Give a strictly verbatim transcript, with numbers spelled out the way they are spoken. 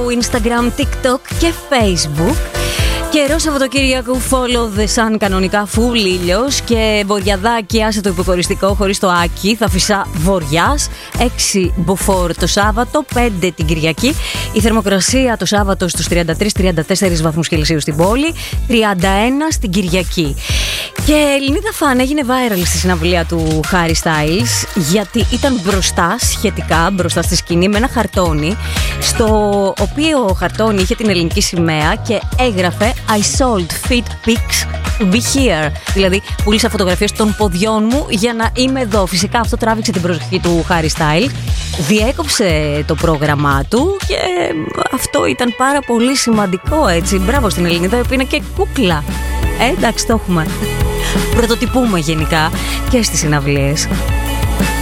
Instagram, TikTok και Facebook. Καιρό Σαββατοκύριακου, follow the sun κανονικά, full ήλιος και βοριαδάκι, άσε το υποκοριστικό χωρίς το άκι, θα φυσά βοριάς. έξι μποφόρ το Σάββατο, πέντε την Κυριακή. Η θερμοκρασία το Σάββατο στους τριάντα τρεις τριάντα τέσσερις βαθμούς Κελσίου στην πόλη, τριάντα ένα στην Κυριακή. Και Ελληνίδα φαν έγινε viral στη συναυλία του Harry Styles, γιατί ήταν μπροστά, σχετικά μπροστά στη σκηνή, με ένα χαρτόνι, στο οποίο χαρτόνι είχε την ελληνική σημαία και έγραφε I sold fit pics to be here. Δηλαδή, πούλησα φωτογραφίες των ποδιών μου για να είμαι εδώ. Φυσικά αυτό τράβηξε την προσοχή του Harry Styles, διέκοψε το πρόγραμμά του και αυτό ήταν πάρα πολύ σημαντικό, έτσι. Μπράβο στην Ελληνίδα, που είναι και κούκλα. Ε, εντάξει, το έχουμε. Πρωτοτυπούμε γενικά και στις συναυλίες.